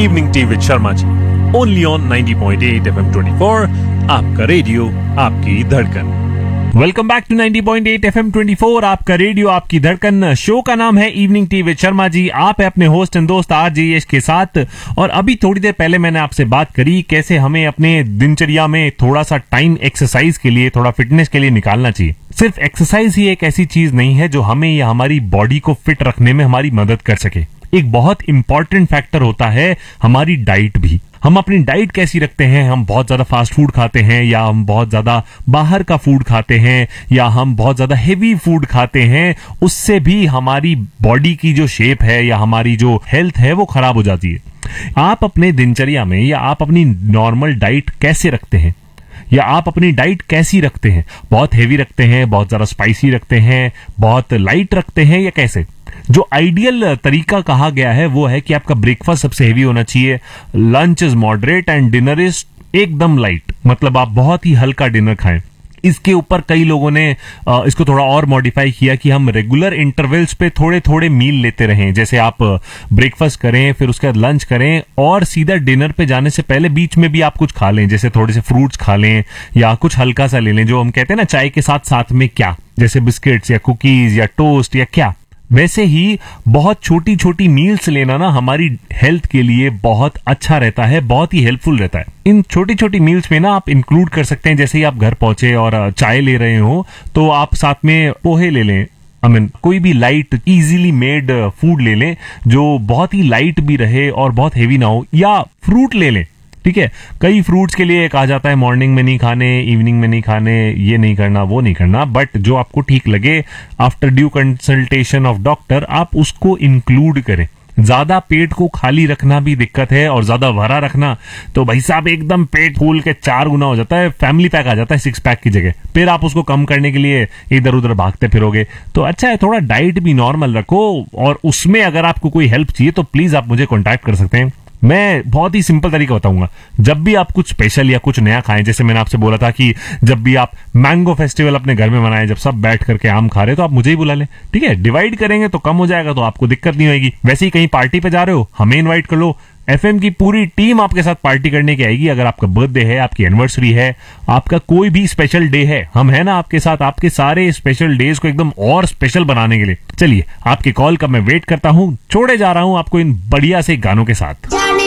Evening tea with Sharma ji, only on 90.8 FM 24, आपका radio आपकी धड़कन। वेलकम बैक टू 90.8 FM 24, आपका रेडियो आपकी धड़कन। शो का नाम है evening tea with Sharma ji. आप है अपने होस्ट एंड दोस्त आरजे यश के साथ। और अभी थोड़ी देर पहले मैंने आपसे बात करी कैसे हमें अपने दिनचर्या में थोड़ा सा टाइम एक्सरसाइज के लिए, थोड़ा फिटनेस के लिए निकालना चाहिए। सिर्फ एक्सरसाइज ही एक ऐसी चीज नहीं है जो हमें या हमारी बॉडी को फिट रखने में हमारी मदद कर सके। एक बहुत इंपॉर्टेंट फैक्टर होता है हमारी डाइट भी। हम अपनी डाइट कैसी रखते हैं, हम बहुत ज्यादा फास्ट फूड खाते हैं या हम बहुत ज्यादा बाहर का फूड खाते हैं या हम बहुत ज्यादा हेवी फूड खाते हैं, उससे भी हमारी बॉडी की जो शेप है या हमारी जो हेल्थ है वो खराब हो जाती है। आप अपने दिनचर्या में या आप अपनी नॉर्मल डाइट कैसे रखते हैं या आप अपनी डाइट कैसी रखते हैं? बहुत हेवी रखते हैं, बहुत ज्यादा स्पाइसी रखते हैं, बहुत लाइट रखते हैं या कैसे? जो आइडियल तरीका कहा गया है वो है कि आपका ब्रेकफास्ट सबसे हेवी होना चाहिए, lunch is moderate and dinner is एकदम लाइट, मतलब आप बहुत ही हल्का डिनर खाएं। इसके ऊपर कई लोगों ने इसको थोड़ा और मॉडिफाई किया कि हम रेगुलर इंटरवल्स पे थोड़े थोड़े मील लेते रहें। जैसे आप ब्रेकफास्ट करें, फिर उसके बाद लंच करें और सीधा डिनर पे जाने से पहले बीच में भी आप कुछ खा लें, जैसे थोड़े से फ्रूट्स खा लें या कुछ हल्का सा ले लें, जो हम कहते हैं ना चाय के साथ साथ में क्या, जैसे बिस्किट्स या कुकीज या टोस्ट या क्या। वैसे ही बहुत छोटी छोटी मील्स लेना ना हमारी हेल्थ के लिए बहुत अच्छा रहता है, बहुत ही हेल्पफुल रहता है। इन छोटी छोटी मील्स में ना आप इंक्लूड कर सकते हैं, जैसे ही आप घर पहुंचे और चाय ले रहे हो तो आप साथ में पोहे ले लें, कोई भी लाइट इजीली मेड फूड ले लें जो बहुत ही लाइट भी रहे और बहुत हेवी ना हो, या फ्रूट ले लें। ठीक है, कई फ्रूट्स के लिए कहा जाता है मॉर्निंग में नहीं खाने, इवनिंग में नहीं खाने, ये नहीं करना, वो नहीं करना, बट जो आपको ठीक लगे after due consultation of doctor आप उसको इंक्लूड करें। ज्यादा पेट को खाली रखना भी दिक्कत है और ज्यादा भरा रखना तो भाई साहब एकदम पेट फूल के 4 गुना हो जाता है, फैमिली पैक आ जाता है 6 पैक की जगह। फिर आप उसको कम करने के लिए इधर उधर भागते फिरोगे। तो अच्छा है थोड़ा डाइट भी नॉर्मल रखो, और उसमें अगर आपको कोई हेल्प चाहिए तो प्लीज आप मुझे कॉन्टैक्ट कर सकते हैं। मैं बहुत ही सिंपल तरीका बताऊंगा। जब भी आप कुछ स्पेशल या कुछ नया खाएं, जैसे मैंने आपसे बोला था कि जब भी आप मैंगो फेस्टिवल अपने घर में मनाएं, जब सब बैठ करके आम खा रहे हो तो आप मुझे ही बुला लें। ठीक है, डिवाइड करेंगे तो कम हो जाएगा, तो आपको दिक्कत नहीं होगी। वैसे ही कहीं पार्टी पे जा रहे हो, हमें इन्वाइट कर लो, एफएम की पूरी टीम आपके साथ पार्टी करने की आएगी। अगर आपका बर्थडे है, आपकी एनिवर्सरी है, आपका कोई भी स्पेशल डे है, हम है ना आपके साथ, आपके सारे स्पेशल डेज को एकदम और स्पेशल बनाने के लिए। चलिए, आपके कॉल का मैं वेट करता हूं, छोड़े जा रहा हूं आपको इन बढ़िया से गानों के साथ।